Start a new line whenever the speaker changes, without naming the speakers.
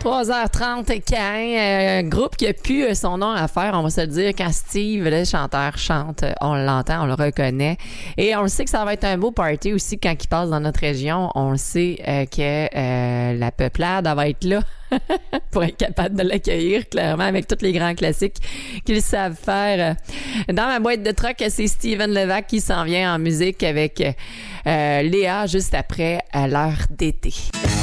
3h30, un groupe qui a pu son nom à faire, on va se le dire, quand Steve, le chanteur, chante, on l'entend, on le reconnaît. Et on le sait que ça va être un beau party aussi quand il passe dans notre région. On le sait que la peuplade va être là pour être capable de l'accueillir, clairement, avec tous les grands classiques qu'ils savent faire. Dans ma boîte de truck, c'est Steven Levac qui s'en vient en musique avec Léa juste après à l'heure d'été.